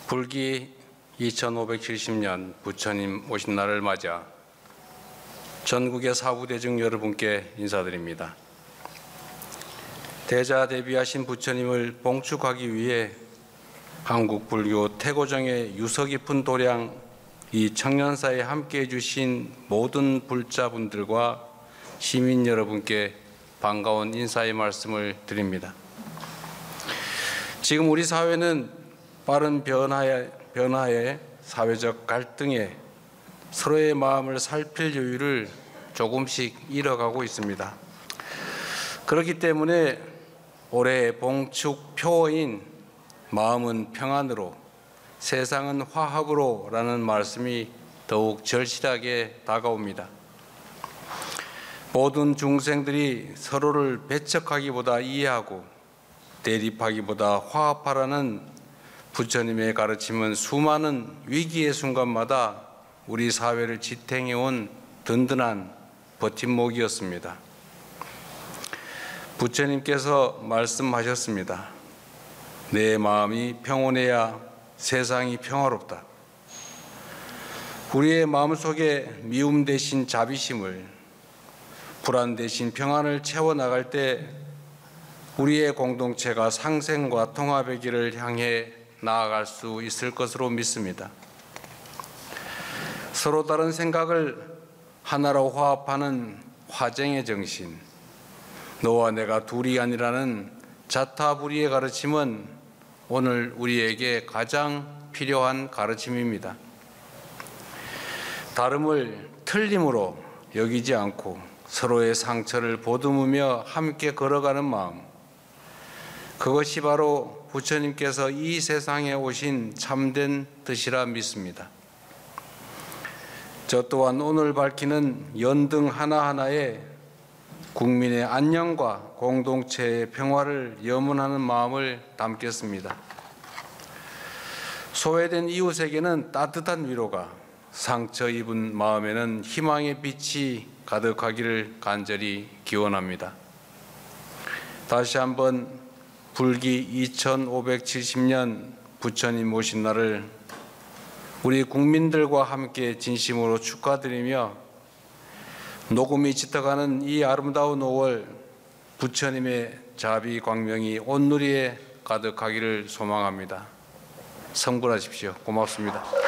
불기 2570년 부처님 오신 날을 맞아 전국의 사부대중 여러분께 인사드립니다. 대자대비하신 부처님을 봉축하기 위해 한국 불교 태고정의 유서 깊은 도량 이 청년사에 함께해 주신 모든 불자분들과 시민 여러분께 반가운 인사의 말씀을 드립니다. 지금 우리 사회는 빠른 변화에 사회적 갈등에 서로의 마음을 살필 여유를 조금씩 잃어가고 있습니다. 그렇기 때문에 올해 봉축 표어인 마음은 평안으로 세상은 화합으로 라는 말씀이 더욱 절실하게 다가옵니다. 모든 중생들이 서로를 배척하기보다 이해하고 대립하기보다 화합하라는 부처님의 가르침은 수많은 위기의 순간마다 우리 사회를 지탱해온 든든한 버팀목이었습니다. 부처님께서 말씀하셨습니다. 내 마음이 평온해야 세상이 평화롭다. 우리의 마음속에 미움 대신 자비심을, 불안 대신 평안을 채워나갈 때 우리의 공동체가 상생과 통합의 길을 향해 나아갈 수 있을 것으로 믿습니다. 서로 다른 생각을 하나로 화합하는 화쟁의 정신, 너와 내가 둘이 아니라는 자타불이의 가르침은 오늘 우리에게 가장 필요한 가르침입니다. 다름을 틀림으로 여기지 않고 서로의 상처를 보듬으며 함께 걸어가는 마음, 그것이 바로 부처님께서 이 세상에 오신 참된 뜻이라 믿습니다. 저 또한 오늘 밝히는 연등 하나하나에 국민의 안녕과 공동체의 평화를 염원하는 마음을 담겠습니다. 소외된 이웃에게는 따뜻한 위로가, 상처 입은 마음에는 희망의 빛이 가득하기를 간절히 기원합니다. 다시 한번 불기 2570년 부처님 오신 날을 우리 국민들과 함께 진심으로 축하드리며 녹음이 짙어가는 이 아름다운 5월 부처님의 자비 광명이 온누리에 가득하기를 소망합니다. 성불하십시오. 고맙습니다.